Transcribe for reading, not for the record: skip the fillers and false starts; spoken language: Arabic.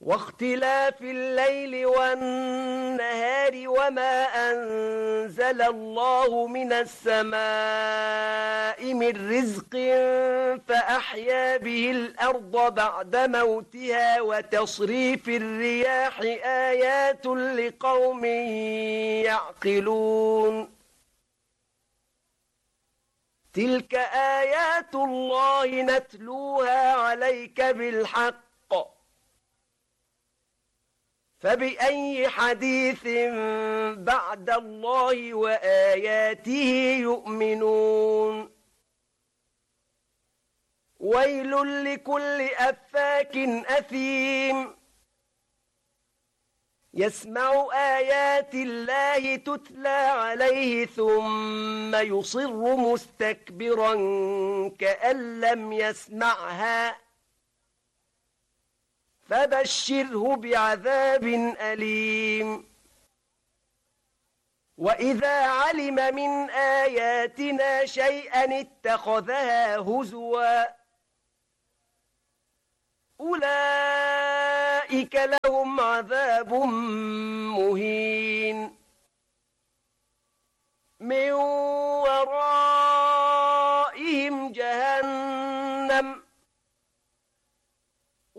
واختلاف الليل والنهار وما أنزل الله من السماء من رزق فأحيا به الأرض بعد موتها وتصريف الرياح آيات لقوم يعقلون تلك آيات الله نتلوها عليك بالحق فبأي حديث بعد الله وآياته يؤمنون ويل لكل أفاك أثيم يسمع آيات الله تتلى عليه ثم يصر مستكبرا كأن لم يسمعها فبشره بعذاب أليم وإذا علم من آياتنا شيئا اتخذها هزوا أولئك لهم عذاب مهين من